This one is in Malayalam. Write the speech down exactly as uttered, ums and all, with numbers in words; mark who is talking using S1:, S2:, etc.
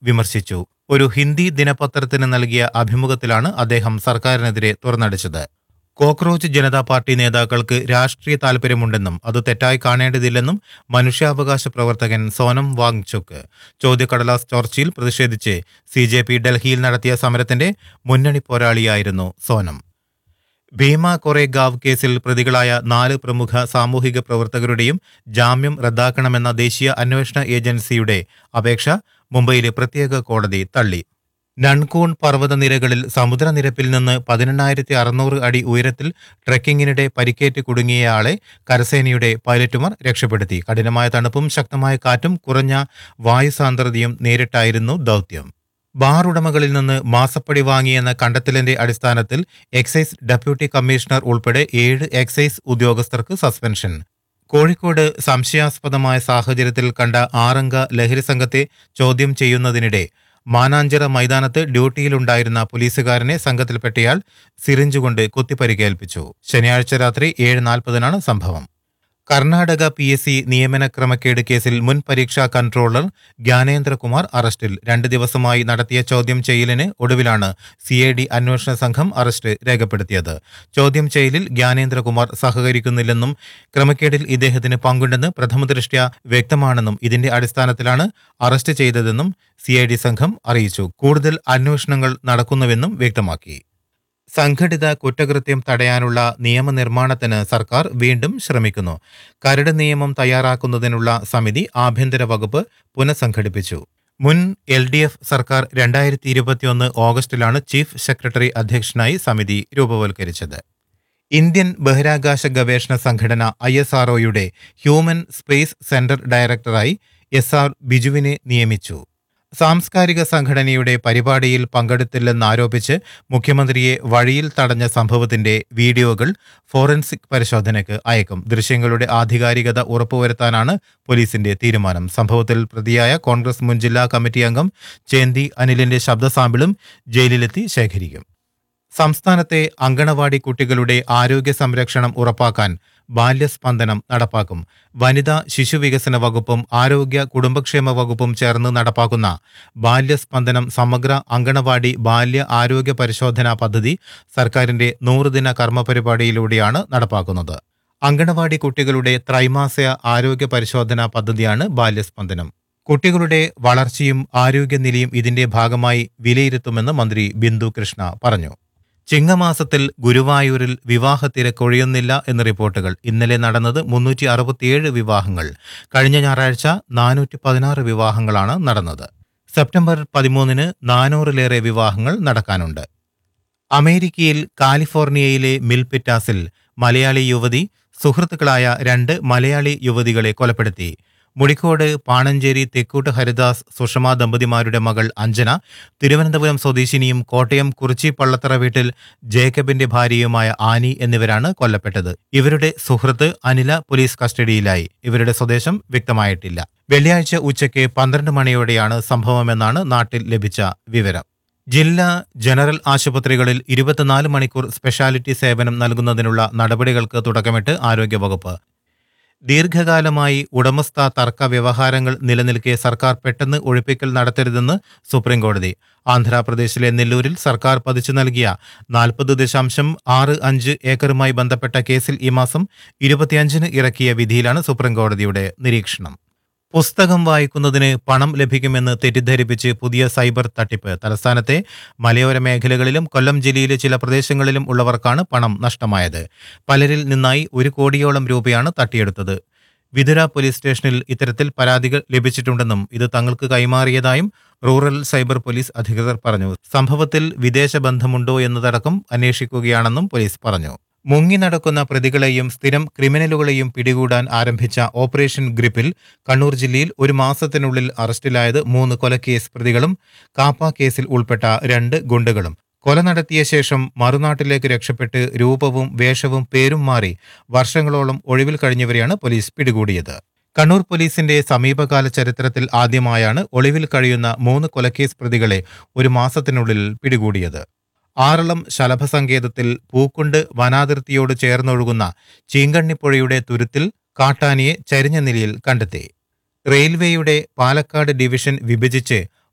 S1: വിമർശിച്ചു. ഒരു ഹിന്ദി ദിനപത്രത്തിന് നൽകിയ അഭിമുഖത്തിലാണ് അദ്ദേഹം സർക്കാരിനെതിരെ തുറന്നടിച്ചത്. കോക്രോച്ച് ജനതാ പാർട്ടി നേതാക്കൾക്ക് രാഷ്ട്രീയ താൽപര്യമുണ്ടെന്നും അത് തെറ്റായി കാണേണ്ടതില്ലെന്നും മനുഷ്യാവകാശ പ്രവർത്തകൻ സോനം വാങ്ചുക്. ചോദ്യക്കടലാസ് ചോർച്ചയിൽ പ്രതിഷേധിച്ച് സി ജെ പി ഡൽഹിയിൽ നടത്തിയ സമരത്തിന്റെ മുന്നണി പോരാളിയായിരുന്നു സോനം. ഭീമ കൊറേഗാവ് കേസിൽ പ്രതികളായ നാല് പ്രമുഖ സാമൂഹിക പ്രവർത്തകരുടെയും ജാമ്യം റദ്ദാക്കണമെന്ന ദേശീയ അന്വേഷണ ഏജൻസിയുടെ അപേക്ഷ മുംബൈയിലെ പ്രത്യേക കോടതി തള്ളി. നൺകൂൺ പർവ്വതനിരകളിൽ സമുദ്രനിരപ്പിൽ നിന്ന് പതിനെണ്ണായിരത്തി അറുന്നൂറ് അടി ഉയരത്തിൽ ട്രെക്കിങ്ങിനിടെ പരിക്കേറ്റ് കുടുങ്ങിയയാളെ കരസേനയുടെ പൈലറ്റുമാർ രക്ഷപ്പെടുത്തി. കഠിനമായ തണുപ്പും ശക്തമായ കാറ്റും കുറഞ്ഞ വായുസാന്ദ്രതയും നേരിട്ടായിരുന്നു ദൗത്യം. ബാർ ഉടമകളിൽ നിന്ന് മാസപ്പടി വാങ്ങിയെന്ന കണ്ടെത്തലിന്റെ അടിസ്ഥാനത്തിൽ എക്സൈസ് ഡെപ്യൂട്ടി കമ്മീഷണർ ഉൾപ്പെടെ ഏഴ് എക്സൈസ് ഉദ്യോഗസ്ഥർക്ക് സസ്പെൻഷൻ. കോഴിക്കോട് സംശയാസ്പദമായ സാഹചര്യത്തിൽ കണ്ട ആറംഗ ലഹരി സംഘത്തെ ചോദ്യം ചെയ്യുന്നതിനിടെ മാനാഞ്ചിറ മൈതാനത്ത് ഡ്യൂട്ടിയിലുണ്ടായിരുന്ന പോലീസുകാരനെ സംഘത്തിൽപ്പെട്ടയാൾ സിറിഞ്ചുകൊണ്ട് കുത്തിപ്പരിക്കേൽപ്പിച്ചു. ശനിയാഴ്ച രാത്രി ഏഴ് നാൽപ്പതിനാണ് സംഭവം. കർണാടക പി എസ് സി നിയമന ക്രമക്കേട് കേസിൽ മുൻ പരീക്ഷാ കൺട്രോളർ ജ്ഞാനേന്ദ്രകുമാർ അറസ്റ്റിൽ. രണ്ട് ദിവസമായി നടത്തിയ ചോദ്യം ചെയ്യലിന് ഒടുവിലാണ് സി ഐ ഡി അന്വേഷണ സംഘം അറസ്റ്റ് രേഖപ്പെടുത്തിയത്. ചോദ്യം ചെയ്യലിൽ ജ്ഞാനേന്ദ്രകുമാർ സഹകരിക്കുന്നില്ലെന്നും ക്രമക്കേടിൽ ഇദ്ദേഹത്തിന് പങ്കുണ്ടെന്ന് പ്രഥമദൃഷ്ട്യാ വ്യക്തമാണെന്നും ഇതിന്റെ അടിസ്ഥാനത്തിലാണ് അറസ്റ്റ് ചെയ്തതെന്നും സി ഐ ഡി സംഘം അറിയിച്ചു. കൂടുതൽ അന്വേഷണങ്ങൾ നടക്കുന്നുവെന്നും വ്യക്തമാക്കി. സംഘടിത കുറ്റകൃത്യം തടയാനുള്ള നിയമനിർമ്മാണത്തിന് സർക്കാർ വീണ്ടും ശ്രമിക്കുന്നു. കരട് നിയമം തയ്യാറാക്കുന്നതിനുള്ള സമിതി ആഭ്യന്തര വകുപ്പ് പുനഃസംഘടിപ്പിച്ചു. മുൻ എൽ ഡി എഫ് സർക്കാർ രണ്ടായിരത്തി ഇരുപത്തിയൊന്ന് ഓഗസ്റ്റിലാണ് ചീഫ് സെക്രട്ടറി അധ്യക്ഷനായി സമിതി രൂപവൽക്കരിച്ചത്. ഇന്ത്യൻ ബഹിരാകാശ ഗവേഷണ സംഘടന ഐ എസ് ആർ ഒയുടെ ഹ്യൂമൻ സ്പേസ് സെന്റർ ഡയറക്ടറായി എസ് ആർ ബിജുവിനെ നിയമിച്ചു. സാംസ്കാരിക സംഘടനയുടെ പരിപാടിയിൽ പങ്കെടുത്തില്ലെന്നാരോപിച്ച് മുഖ്യമന്ത്രിയെ വഴിയിൽ തടഞ്ഞ സംഭവത്തിന്റെ വീഡിയോകൾ ഫോറൻസിക് പരിശോധനയ്ക്ക് അയക്കും. ദൃശ്യങ്ങളുടെ ആധികാരികത ഉറപ്പുവരുത്താനാണ് പോലീസിന്റെ തീരുമാനം. സംഭവത്തിൽ പ്രതിയായ കോൺഗ്രസ് മുൻ ജില്ലാ കമ്മിറ്റി അംഗം ചേന്തി അനിലിന്റെ ശബ്ദ സാമ്പിളും ജയിലിലെത്തി ശേഖരിക്കും. സംസ്ഥാനത്തെ അങ്കണവാടി കുട്ടികളുടെ ആരോഗ്യ സംരക്ഷണം ഉറപ്പാക്കാൻ ബാല്യസ്പന്ദനം നടപ്പാക്കും. വനിതാ ശിശുവികസന വകുപ്പും ആരോഗ്യ കുടുംബക്ഷേമ വകുപ്പും ചേർന്ന് നടപ്പാക്കുന്ന ബാല്യസ്പന്ദനം സമഗ്ര അങ്കണവാടി ബാല്യ ആരോഗ്യ പരിശോധനാ പദ്ധതി സർക്കാരിന്റെ നൂറുദിന കർമ്മ പരിപാടിയിലൂടെയാണ് നടപ്പാക്കുന്നത്. അങ്കണവാടി കുട്ടികളുടെ ത്രൈമാസിക ആരോഗ്യ പരിശോധനാ പദ്ധതിയാണ് ബാല്യസ്പന്ദനം. കുട്ടികളുടെ വളർച്ചയും ആരോഗ്യനിലയും ഇതിന്റെ ഭാഗമായി വിലയിരുത്തുമെന്ന് മന്ത്രി ബിന്ദു കൃഷ്ണ പറഞ്ഞു. ചിങ്ങമാസത്തിൽ ഗുരുവായൂരിൽ വിവാഹ തിരക്കൊഴിയുന്നില്ല എന്ന് റിപ്പോർട്ടുകൾ. ഇന്നലെ നടന്നത് മുന്നൂറ്റി അറുപത്തിയേഴ് വിവാഹങ്ങൾ. കഴിഞ്ഞ ഞായറാഴ്ച നാനൂറ്റി പതിനാറ് വിവാഹങ്ങളാണ് നടന്നത്. സെപ്റ്റംബർ പതിമൂന്നിന് നാനൂറിലേറെ വിവാഹങ്ങൾ നടക്കാനുണ്ട്. അമേരിക്കയിൽ കാലിഫോർണിയയിലെ മിൽപിറ്റാസിൽ മലയാളി യുവതി സുഹൃത്തുക്കളായ രണ്ട് മലയാളി യുവതികളെ കൊലപ്പെടുത്തി. മുടിക്കോട് പാണഞ്ചേരി തെക്കൂട്ട് ഹരിദാസ് സുഷമ ദമ്പതിമാരുടെ മകൾ അഞ്ജന, തിരുവനന്തപുരം സ്വദേശിനിയും കോട്ടയം കുറിച്ചി പള്ളത്തറ വീട്ടിൽ ജേക്കബിന്റെ ഭാര്യയുമായ ആനി എന്നിവരാണ് കൊല്ലപ്പെട്ടത്. ഇവരുടെ സുഹൃത്ത് അനില പോലീസ് കസ്റ്റഡിയിലായി. ഇവരുടെ സ്വദേശം വ്യക്തമായിട്ടില്ല. വെള്ളിയാഴ്ച ഉച്ചയ്ക്ക് പന്ത്രണ്ട് മണിയോടെയാണ് സംഭവമെന്നാണ് നാട്ടിൽ ലഭിച്ച വിവരം. ജില്ലാ ജനറൽ ആശുപത്രികളിൽ ഇരുപത്തിനാല് മണിക്കൂർ സ്പെഷ്യാലിറ്റി സേവനം നൽകുന്നതിനുള്ള നടപടികൾക്ക് തുടക്കമിട്ട് ആരോഗ്യവകുപ്പ്. ദീർഘകാലമായി ഉടമസ്ഥ തർക്ക വ്യവഹാരങ്ങൾ നിലനിൽക്കെ സർക്കാർ പെട്ടെന്ന് ഒഴിപ്പിക്കൽ നടത്തരുതെന്ന് സുപ്രീംകോടതി. ആന്ധ്രാപ്രദേശിലെ നെല്ലൂരിൽ സർക്കാർ പതിച്ചു നൽകിയ നാൽപ്പത് ദശാംശം ആറ് അഞ്ച് ഏക്കറുമായി ബന്ധപ്പെട്ട കേസിൽ ഈ മാസം ഇരുപത്തിയഞ്ചിന് ഇറക്കിയ വിധിയിലാണ് സുപ്രീംകോടതിയുടെ നിരീക്ഷണം. പുസ്തകം വായിക്കുന്നതിന് പണം ലഭിക്കുമെന്ന് തെറ്റിദ്ധരിപ്പിച്ച് പുതിയ സൈബർ തട്ടിപ്പ്. തലസ്ഥാനത്തെ മലയോര മേഖലകളിലും കൊല്ലം ജില്ലയിലെ ചില പ്രദേശങ്ങളിലും ഉള്ളവർക്കാണ് പണം നഷ്ടമായത്. പലരിൽ നിന്നായി ഒരു കോടിയോളം രൂപയാണ് തട്ടിയെടുത്തത്. വിതുര പോലീസ് സ്റ്റേഷനിൽ ഇത്തരത്തിൽ പരാതികൾ ലഭിച്ചിട്ടുണ്ടെന്നും ഇത് തങ്ങൾക്ക് കൈമാറിയതായും റൂറൽ സൈബർ പോലീസ് അധികൃതർ പറഞ്ഞു. സംഭവത്തിൽ വിദേശ ബന്ധമുണ്ടോ എന്നതടക്കം അന്വേഷിക്കുകയാണെന്നും പോലീസ് പറഞ്ഞു. മുങ്ങി നടക്കുന്ന പ്രതികളെയും സ്ഥിരം ക്രിമിനലുകളെയും പിടികൂടാൻ ആരംഭിച്ച ഓപ്പറേഷൻ ഗ്രിപ്പിൽ കണ്ണൂർ ജില്ലയിൽ ഒരു മാസത്തിനുള്ളിൽ അറസ്റ്റിലായത് മൂന്ന് കൊലക്കേസ് പ്രതികളും കാപ്പ കേസിൽ ഉൾപ്പെട്ട രണ്ട് ഗുണ്ടകളും. കൊല നടത്തിയ ശേഷം മറുനാട്ടിലേക്ക് രക്ഷപ്പെട്ട് രൂപവും വേഷവും പേരും മാറി വർഷങ്ങളോളം ഒളിവിൽ കഴിഞ്ഞവരെയാണ് പോലീസ് പിടികൂടിയത്. കണ്ണൂർ പോലീസിന്റെ സമീപകാല ചരിത്രത്തിൽ ആദ്യമായാണ് ഒളിവിൽ കഴിയുന്ന മൂന്ന് കൊലക്കേസ് പ്രതികളെ ഒരു മാസത്തിനുള്ളിൽ പിടികൂടിയത്. ആറളം ശലഭസങ്കേതത്തിൽ പൂക്കുണ്ട് വനാതിർത്തിയോട് ചേർന്നൊഴുകുന്ന ചീങ്കണ്ണിപ്പുഴയുടെ തുരുത്തിൽ കാട്ടാനിയെ ചരിഞ്ഞ നിലയിൽ കണ്ടെത്തി. റെയിൽവേയുടെ പാലക്കാട് ഡിവിഷൻ വിഭജിച്ച്